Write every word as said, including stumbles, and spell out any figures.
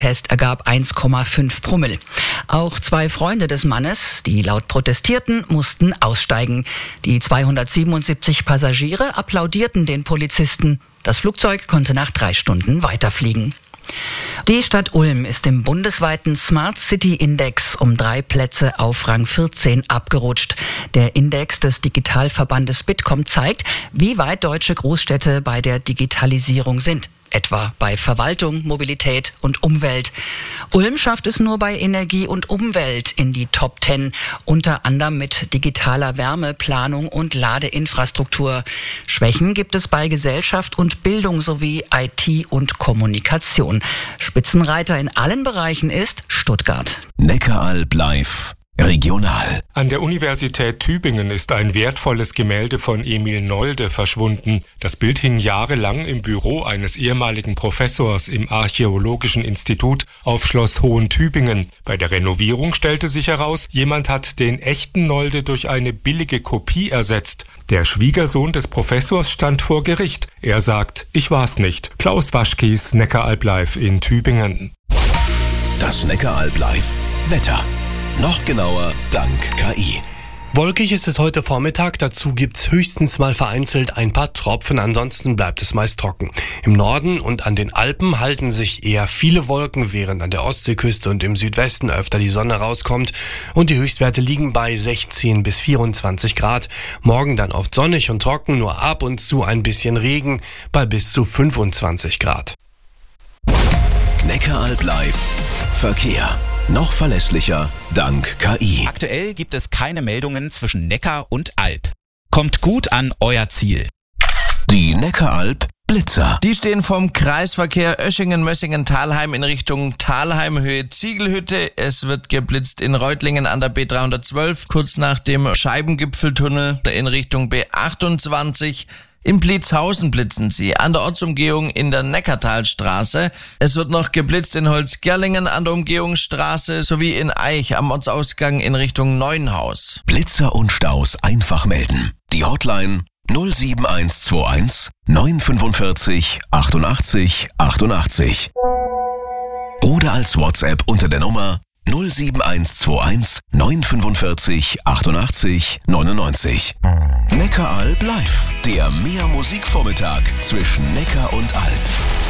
Test ergab eins Komma fünf Promille. Auch zwei Freunde des Mannes, die laut protestierten, mussten aussteigen. Die zweihundertsiebenundsiebzig Passagiere applaudierten den Polizisten. Das Flugzeug konnte nach drei Stunden weiterfliegen. Die Stadt Ulm ist im bundesweiten Smart City Index um drei Plätze auf Rang vierzehn abgerutscht. Der Index des Digitalverbandes Bitkom zeigt, wie weit deutsche Großstädte bei der Digitalisierung sind. Etwa bei Verwaltung, Mobilität und Umwelt. Ulm schafft es nur bei Energie und Umwelt in die Top Ten, unter anderem mit digitaler Wärmeplanung und Ladeinfrastruktur. Schwächen gibt es bei Gesellschaft und Bildung sowie I T und Kommunikation. Spitzenreiter in allen Bereichen ist Stuttgart. Neckaralb live. Regional. An der Universität Tübingen ist ein wertvolles Gemälde von Emil Nolde verschwunden. Das Bild hing jahrelang im Büro eines ehemaligen Professors im Archäologischen Institut auf Schloss Hohen-Tübingen. Bei der Renovierung stellte sich heraus, jemand hat den echten Nolde durch eine billige Kopie ersetzt. Der Schwiegersohn des Professors stand vor Gericht. Er sagt, ich war's nicht. Klaus Waschkies, Neckaralb live in Tübingen. Das Neckaralb live. Wetter. Noch genauer dank K I. Wolkig ist es heute Vormittag, dazu gibt's höchstens mal vereinzelt ein paar Tropfen, ansonsten bleibt es meist trocken. Im Norden und an den Alpen halten sich eher viele Wolken, während an der Ostseeküste und im Südwesten öfter die Sonne rauskommt und die Höchstwerte liegen bei sechzehn bis vierundzwanzig Grad. Morgen dann oft sonnig und trocken, nur ab und zu ein bisschen Regen bei bis zu fünfundzwanzig Grad. Neckaralb live. Verkehr. Noch verlässlicher dank K I. Aktuell gibt es keine Meldungen zwischen Neckar und Alb. Kommt gut an euer Ziel. Die Neckaralb Blitzer. Die stehen vom Kreisverkehr Öschingen-Mössingen-Thalheim in Richtung Thalheim, Höhe Ziegelhütte. Es wird geblitzt in Reutlingen an der B dreihundertzwölf, kurz nach dem Scheibengipfeltunnel in Richtung B achtundzwanzig. In Blitzhausen blitzen sie, an der Ortsumgehung in der Neckartalstraße. Es wird noch geblitzt in Holzgerlingen an der Umgehungsstraße sowie in Eich am Ortsausgang in Richtung Neuenhaus. Blitzer und Staus einfach melden. Die Hotline null sieben eins zwei eins neun fünf vier achtundachtzig achtundachtzig. Oder als WhatsApp unter der Nummer null sieben eins zwei eins neun fünf vier achtundachtzig neunundneunzig. Neckaralb live, der Mehr-Musik-Vormittag zwischen Neckar und Alb.